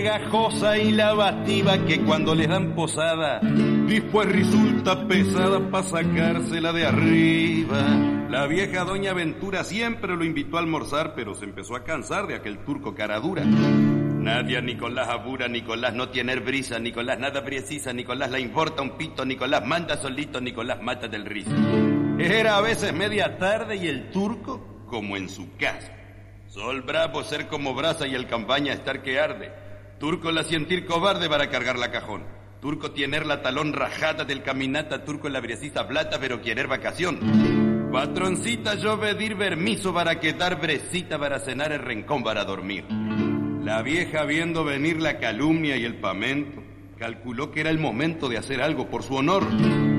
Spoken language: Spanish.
Pegajosa y lavativa que cuando les dan posada, después resulta pesada pa' sacársela de arriba. La vieja doña Ventura siempre lo invitó a almorzar, pero se empezó a cansar de aquel turco cara dura. Nadia Nicolás abura, Nicolás no tiene brisa, Nicolás nada precisa, Nicolás le importa un pito, Nicolás manda solito, Nicolás mata del risa. Era a veces media tarde y el turco como en su casa. Sol bravo ser como brasa y el campaña estar que arde. Turco la sentir cobarde para cargar la cajón. Turco tener la talón rajada del caminata, turco la briacisa plata pero querer vacación. Patroncita yo pedir permiso para quedar brecita para cenar el rincón para dormir. La vieja viendo venir la calumnia y el pamento, calculó que era el momento de hacer algo por su honor.